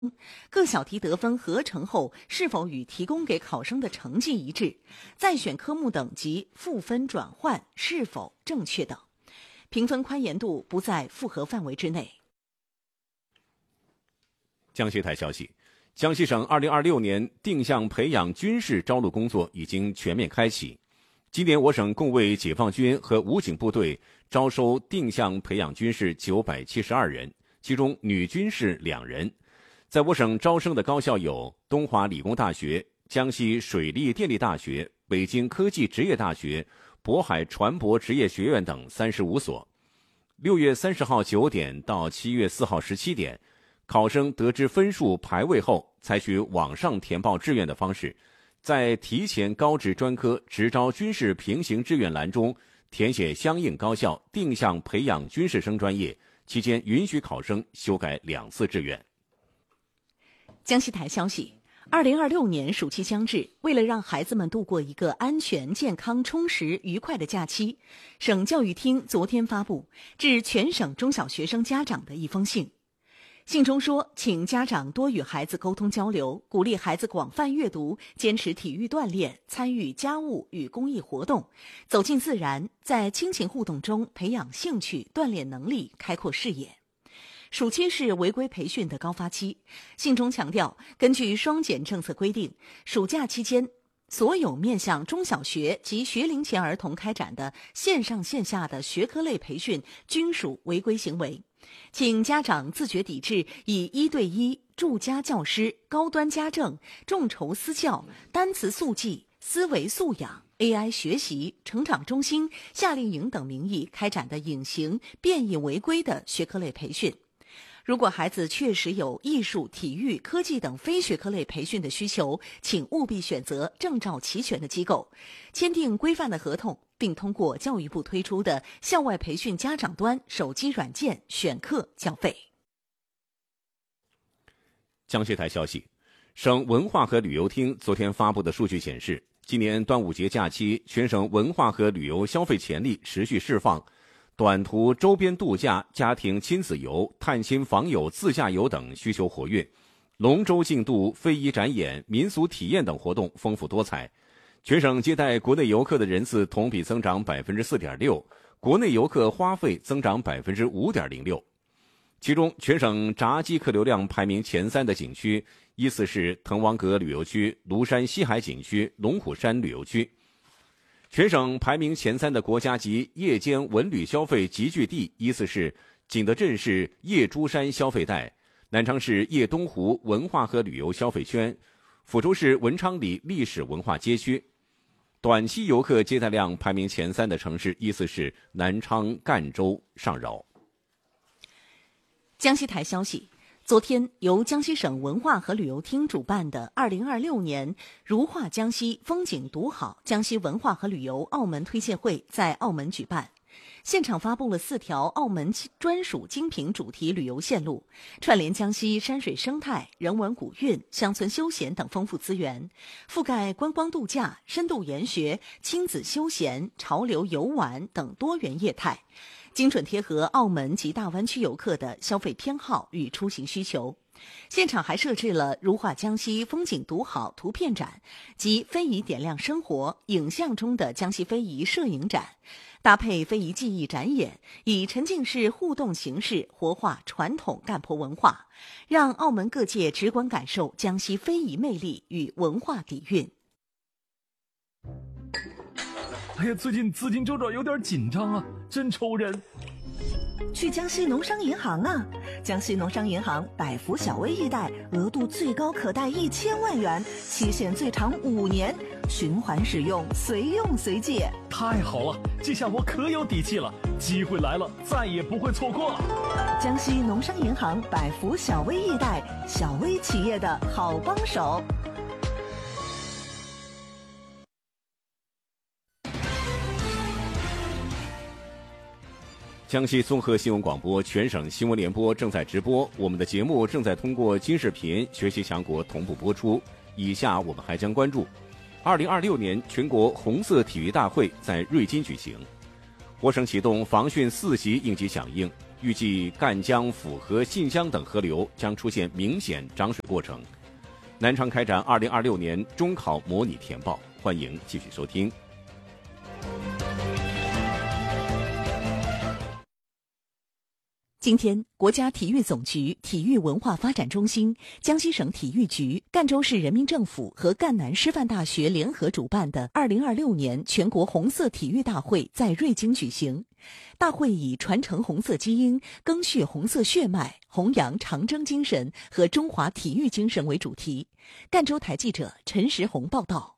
各小题得分合成后是否与提供给考生的成绩一致，在选科目等级赋分转换是否正确等，评分宽严度不在复核范围之内。 江西台消息，江西省2026年定向培养军事招录工作已经全面开启。今年我省共为解放军和武警部队招收定向培养军士972人，其中女军士2人。在我省招生的高校有东华理工大学、江西水利电力大学、北京科技职业大学、渤海船舶职业学院等35所。6月30号9点到7月4号17点，考生得知分数排位后，采取网上填报志愿的方式，在提前高职专科直招军事平行志愿栏中填写相应高校定向培养军事生专业，期间允许考生修改2次志愿。 江西台消息，2026年暑期将至，为了让孩子们度过一个安全、健康、充实、愉快的假期，省教育厅昨天发布致全省中小学生家长的一封信。信中说，请家长多与孩子沟通交流，鼓励孩子广泛阅读，坚持体育锻炼，参与家务与公益活动，走进自然，在亲情互动中培养兴趣，锻炼能力，开阔视野。暑期是违规培训的高发期，信中强调，根据双减政策规定，暑假期间所有面向中小学及学龄前儿童开展的线上线下的学科类培训均属违规行为，请家长自觉抵制以1对1、驻家教师、高端家政、众筹私教、单词速记、思维素养、AI 学习、成长中心、夏令营等名义开展的隐形、变异违规的学科类培训。如果孩子确实有艺术、体育、科技等非学科类培训的需求，请务必选择证照齐全的机构，签订规范的合同，并通过教育部推出的校外培训家长端手机软件选课缴费。 江西台消息，省文化和旅游厅昨天发布的数据显示，今年端午节假期，全省文化和旅游消费潜力持续释放，短途周边度假、家庭亲子游、探亲访友、自驾游等需求活跃，龙舟竞渡、非遗展演、民俗体验等活动丰富多彩。全省接待国内游客的人次同比增长 4.6%， 国内游客花费增长 5.06%。其中，全省闸机客流量排名前3的景区依次是滕王阁旅游区、庐山西海景区、龙虎山旅游区。全省排名前3的国家级夜间文旅消费集聚地依次是景德镇市夜珠山消费带、南昌市夜东湖文化和旅游消费圈、抚州市文昌里历史文化街区。短期游客接待量排名前3的城市依次是南昌、赣州、上饶。 江西台消息，昨天由江西省文化和旅游厅主办的2026年如画江西风景独好江西文化和旅游澳门推介会在澳门举办，现场发布了4条澳门专属精品主题旅游线路，串联江西山水生态、人文古韵、乡村休闲等丰富资源，覆盖观光度假、深度研学、亲子休闲、潮流游玩等多元业态，精准贴合澳门及大湾区游客的消费偏好与出行需求。现场还设置了如画江西风景独好图片展及非遗点亮生活影像中的江西非遗摄影展，搭配非遗技艺展演，以沉浸式互动形式活化传统干婆文化，让澳门各界直观感受江西非遗魅力与文化底蕴。 哎呀，最近资金周转有点紧张啊，真愁人。 去江西农商银行啊！江西农商银行百福小微易贷，额度最高可贷1000万元，期限最长5年，循环使用，随用随借。 太好了，这下我可有底气了，机会来了，再也不会错过了。 江西农商银行百福小微易贷，小微企业的好帮手。 江西综合新闻广播全省新闻联播正在直播，我们的节目正在通过金视频、学习强国同步播出。以下我们还将关注2026年全国红色体育大会在瑞金举行，我省启动防汛4级应急响应， 预计赣江、抚河、信江等河流将出现明显涨水过程。南昌开展2026年中考模拟填报，欢迎继续收听。 今天，国家体育总局体育文化发展中心、江西省体育局、赣州市人民政府和赣南师范大学联合主办的2026年全国红色体育大会在瑞金举行。大会以传承红色基因、赓续红色血脉、弘扬长征精神和中华体育精神为主题。赣州台记者陈石红报道。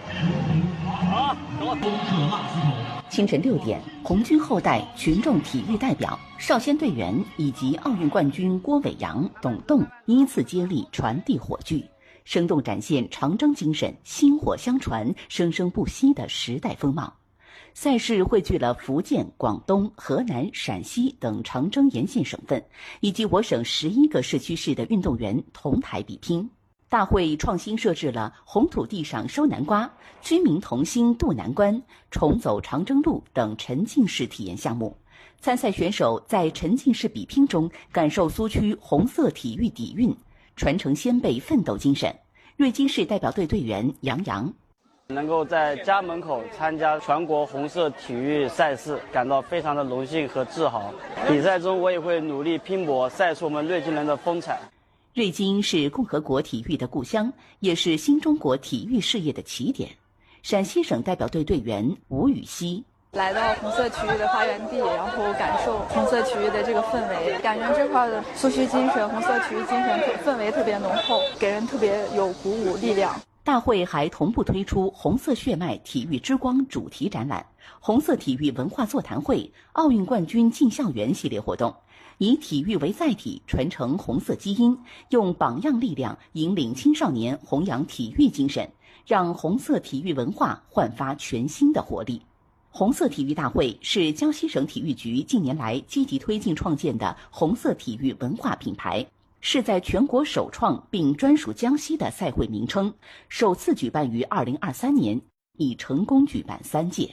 清晨6点，红军后代、群众体育代表、少先队员以及奥运冠军郭伟阳、董栋依次接力传递火炬，生动展现长征精神薪火相传、生生不息的时代风貌。赛事汇聚了福建、广东、河南、陕西等长征沿线省份，以及我省11个市区市的运动员同台比拼。大会创新设置了红土地上收南瓜、军民同心渡难关、重走长征路等沉浸式体验项目。参赛选手在沉浸式比拼中感受苏区红色体育底蕴，传承先辈奋斗精神。瑞金市代表队队员杨洋。 能够在家门口参加全国红色体育赛事，感到非常的荣幸和自豪。比赛中我也会努力拼搏，赛出我们瑞金人的风采。 瑞金是共和国体育的故乡，也是新中国体育事业的起点。陕西省代表队队员吴雨溪。 来到红色体育的发源地，然后感受红色体育的这个氛围，感觉这块的苏区精神、红色体育精神氛围特别浓厚，给人特别有鼓舞力量。 大会还同步推出红色血脉体育之光主题展览、红色体育文化座谈会、奥运冠军进校园系列活动，以体育为载体，传承红色基因，用榜样力量引领青少年弘扬体育精神，让红色体育文化焕发全新的活力。红色体育大会是江西省体育局近年来积极推进创建的红色体育文化品牌，是在全国首创并专属江西的赛会名称，首次举办于2023年，已成功举办3届。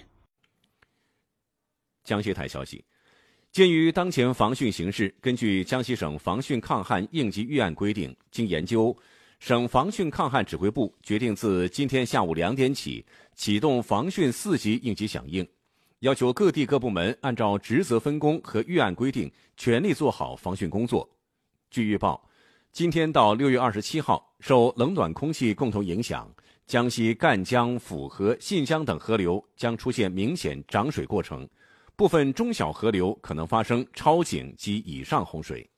江西台消息，鉴于当前防汛形势，根据江西省防汛抗旱应急预案规定，经研究，省防汛抗旱指挥部决定自今天下午2点起启动防汛4级应急响应，要求各地各部门按照职责分工和预案规定，全力做好防汛工作。据预报，今天到6月27号，受冷暖空气共同影响，江西赣江、抚河、信江等河流将出现明显涨水过程，部分中小河流可能发生超警及以上洪水。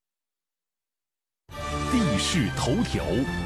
地势头条。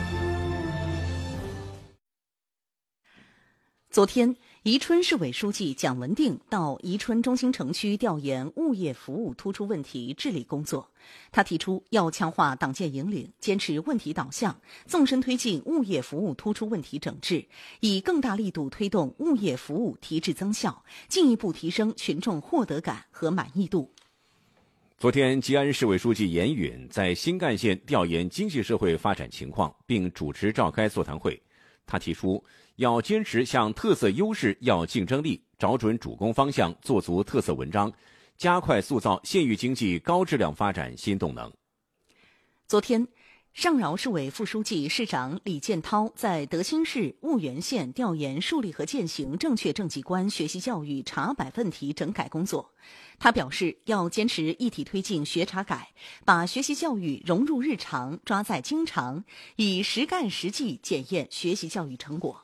昨天，宜春市委书记蒋文定到宜春中心城区调研物业服务突出问题治理工作。他提出要强化党建引领，坚持问题导向，纵深推进物业服务突出问题整治，以更大力度推动物业服务提质增效，进一步提升群众获得感和满意度。 昨天，吉安市委书记严允在新赣县调研经济社会发展情况，并主持召开座谈会。他提出，要坚持向特色优势要竞争力，找准主攻方向，做足特色文章，加快塑造县域经济高质量发展新动能。 昨天，上饶市委副书记、市长李建涛在德兴市婺源县调研树立和践行正确政绩观学习教育查摆问题整改工作。他表示，要坚持一体推进学查改，把学习教育融入日常，抓在经常，以实干实际检验学习教育成果。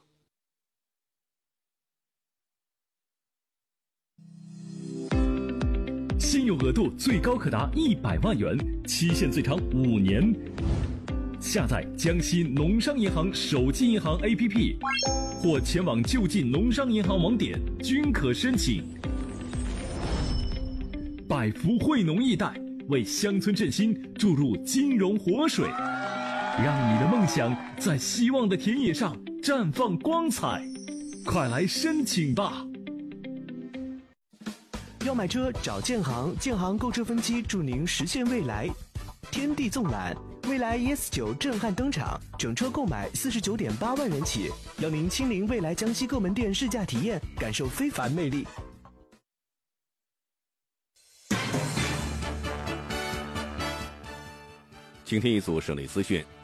信用额度最高可达100万元，期限最长5年。下载江西农商银行手机银行 APP， 或前往就近农商银行网点均可申请。百福惠农易贷为乡村振兴注入金融活水，让你的梦想在希望的田野上绽放光彩。快来申请吧！ 要买车找建行，建行购车分期助您实现未来。天地纵览，蔚来 ES9 震撼登场，整车购买49.8万元起，邀您亲临蔚来江西各门店试驾体验，感受非凡魅力。 请听一组省内资讯。